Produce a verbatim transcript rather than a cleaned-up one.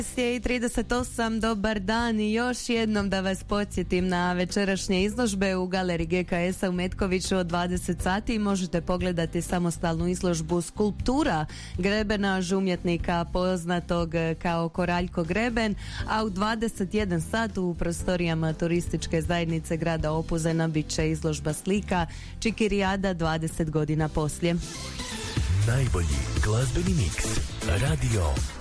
je i trideset osam, dobar dan i još jednom da vas podsjetim na večerašnje izložbe u Galeriji G K S-a u Metkoviću od dvadeset sati. Možete pogledati samostalnu izložbu skulptura Grebena, umjetnika poznatog kao Koraljko Greben, a u dvadeset jedan sat u prostorijama turističke zajednice grada Opuzena bit će izložba slika Čikirijada dvadeset godina poslije. Najbolji glazbeni miks Radio